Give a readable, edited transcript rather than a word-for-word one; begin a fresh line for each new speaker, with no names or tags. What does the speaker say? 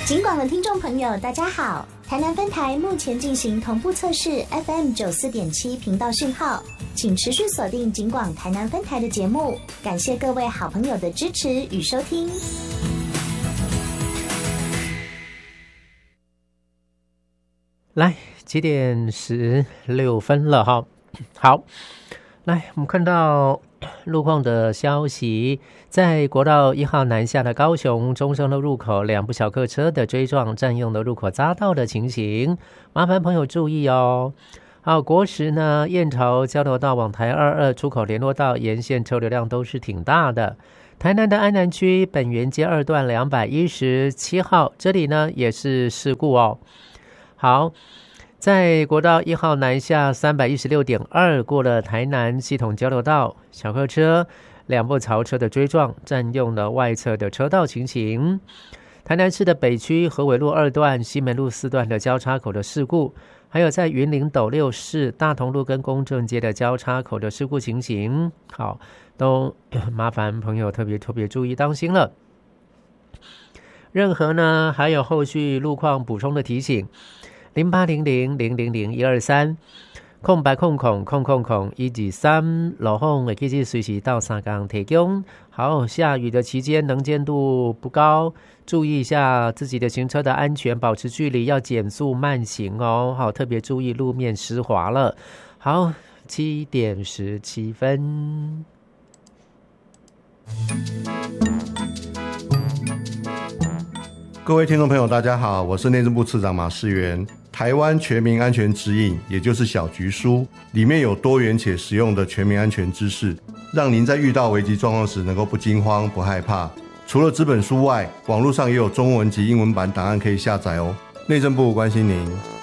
警广的听众朋友大家好，台南分台目前进行同步测试 FM 94.7频道讯号，请持续锁定警广台南分台的节目，感谢各位好朋友的支持与收听。
来7点16分了哈，好，来我们看到路况的消息，在国道1号南下的高雄中正路入口，2部小客车的追撞占用了入口匝道的情形，麻烦朋友注意哦。好，国时呢燕巢交流道往台22出口联络道沿线车流量都是挺大的。台南的安南区本源街2段217号，这里呢也是事故哦。好，在国道1号南下 316.2 过了台南系统交流道，小客车2部槽车的追撞占用了外侧的车道情形。台南市的北区河尾路2段西门路4段的交叉口的事故，还有在云林斗六市大同路跟公正街的交叉口的事故情形，好，都麻烦朋友特别注意当心了。任何呢还有后续路况补充的提醒0800000123空白空123路况会继续随时到3天提供。好，下雨的期间能见度不高，注意一下自己的行车的安全，保持距离，要减速慢行哦。好，特别注意路面湿滑了。好，7点17分。
各位听众朋友大家好，我是内政部次长马世元。台湾全民安全指引，也就是小局书，里面有多元且实用的全民安全知识，让您在遇到危急状况时能够不惊慌不害怕。除了纸本书外，网络上也有中文及英文版档案可以下载哦。内政部关心您。